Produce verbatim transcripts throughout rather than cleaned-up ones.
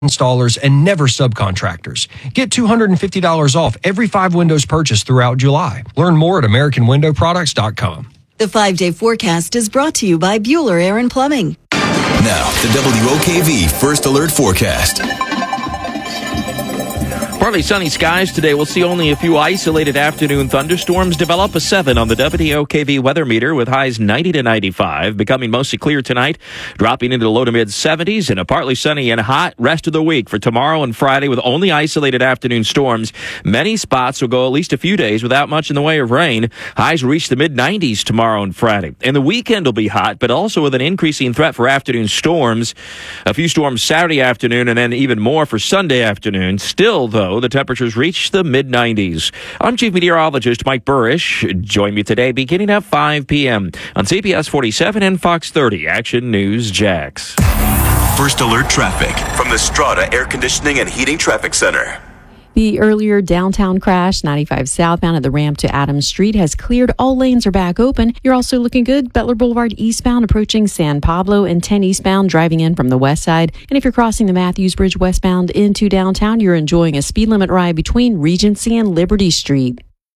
installers and never subcontractors. Get two hundred fifty dollars off every five windows purchased throughout July. Learn more at American Window Products dot com. The five-day forecast is brought to you by Bueller Air and Plumbing. Now, the W O K V First Alert Forecast. Partly sunny skies today. We'll see only a few isolated afternoon thunderstorms develop. A seven on the W O K V weather meter with highs ninety to ninety-five. Becoming mostly clear tonight, dropping into the low to mid seventies, and a partly sunny and hot rest of the week for tomorrow and Friday with only isolated afternoon storms. Many spots will go at least a few days without much in the way of rain. Highs will reach the mid nineties tomorrow and Friday. And the weekend will be hot, but also with an increasing threat for afternoon storms. A few storms Saturday afternoon and then even more for Sunday afternoon. Still, though, the temperatures reach the mid nineties. I'm Chief Meteorologist Mike Burrish. Join me today beginning at five p.m. on C B S forty-seven and Fox thirty Action News Jax. First Alert Traffic from the Strata Air Conditioning and Heating Traffic Center. The earlier downtown crash, ninety-five southbound at the ramp to Adams Street, has cleared. All lanes are back open. You're also looking good. Butler Boulevard eastbound approaching San Pablo and ten eastbound driving in from the west side. And if you're crossing the Matthews Bridge westbound into downtown, you're enjoying a speed limit ride between Regency and Liberty Street.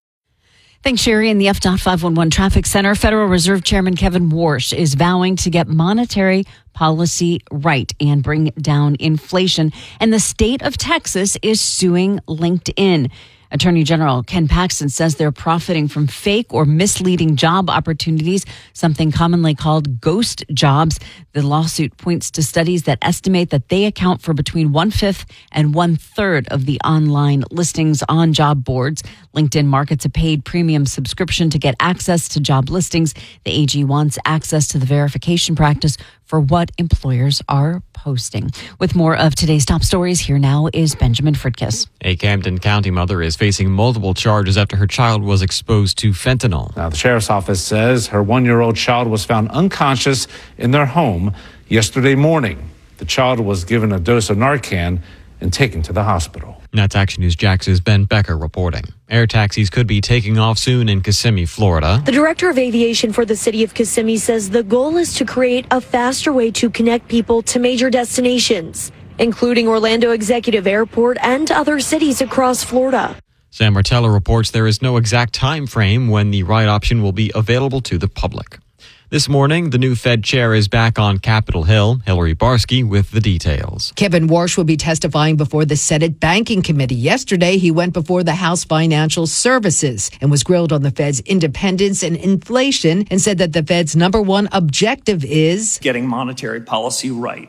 Thanks, Sherry. In the F five one one Traffic Center, Federal Reserve Chairman Kevin Warsh is vowing to get monetary policy right and bring down inflation. And the state of Texas is suing LinkedIn. Attorney General Ken Paxton says they're profiting from fake or misleading job opportunities, something commonly called ghost jobs. The lawsuit points to studies that estimate that they account for between one-fifth and one-third of the online listings on job boards. LinkedIn markets a paid premium subscription to get access to job listings. The A G wants access to the verification practice for what employers are posting. With more of today's top stories, here now is Benjamin Fritkiss. A Camden County mother is facing multiple charges after her child was exposed to fentanyl. Now, the sheriff's office says her one-year-old child was found unconscious in their home yesterday morning. The child was given a dose of Narcan and taken to the hospital. That's Action News Jax's Ben Becker reporting. Air taxis could be taking off soon in Kissimmee, Florida. The director of aviation for the city of Kissimmee says the goal is to create a faster way to connect people to major destinations, including Orlando Executive Airport and other cities across Florida. Sam Martella reports there is no exact time frame when the ride option will be available to the public. This morning, the new Fed chair is back on Capitol Hill. Hillary Barsky with the details. Kevin Warsh will be testifying before the Senate Banking Committee. Yesterday, he went before the House Financial Services and was grilled on the Fed's independence and inflation and said that the Fed's number one objective is getting monetary policy right.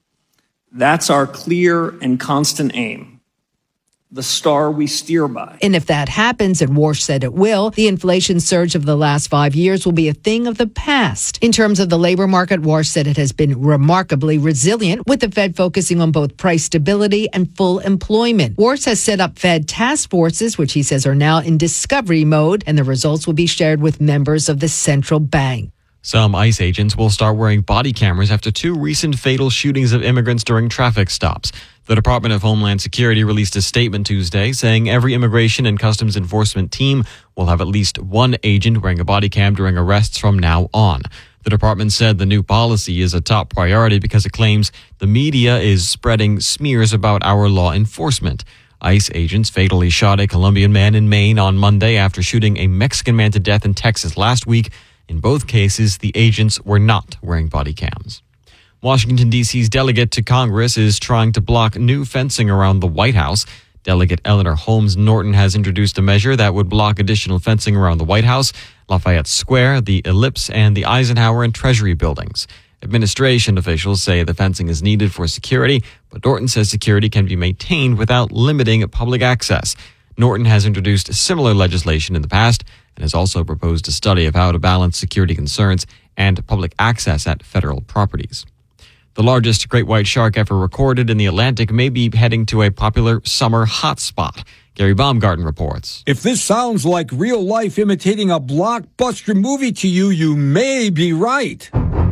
That's our clear and constant aim. The star we steer by. And if that happens, and Warsh said it will, the inflation surge of the last five years will be a thing of the past. In terms of the labor market, Warsh said it has been remarkably resilient, with the Fed focusing on both price stability and full employment. Warsh has set up Fed task forces, which he says are now in discovery mode, and the results will be shared with members of the central bank. Some ICE agents will start wearing body cameras after two recent fatal shootings of immigrants during traffic stops. The Department of Homeland Security released a statement Tuesday saying every immigration and customs enforcement team will have at least one agent wearing a body cam during arrests from now on. The department said the new policy is a top priority because it claims the media is spreading smears about our law enforcement. ICE agents fatally shot a Colombian man in Maine on Monday after shooting a Mexican man to death in Texas last week. In both cases, the agents were not wearing body cams. Washington, D C's delegate to Congress is trying to block new fencing around the White House. Delegate Eleanor Holmes Norton has introduced a measure that would block additional fencing around the White House, Lafayette Square, the Ellipse, and the Eisenhower and Treasury buildings. Administration officials say the fencing is needed for security, but Norton says security can be maintained without limiting public access. Norton has introduced similar legislation in the past and has also proposed a study of how to balance security concerns and public access at federal properties. The largest great white shark ever recorded in the Atlantic may be heading to a popular summer hotspot. Gary Baumgarten reports. If this sounds like real life imitating a blockbuster movie to you, you may be right.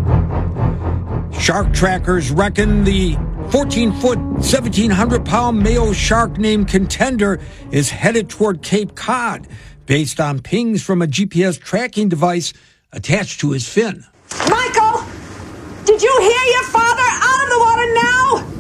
Shark trackers reckon the fourteen-foot, seventeen hundred pound male shark named Contender is headed toward Cape Cod, based on pings from a G P S tracking device attached to his fin. Michael, did you hear your father? Out of the water now!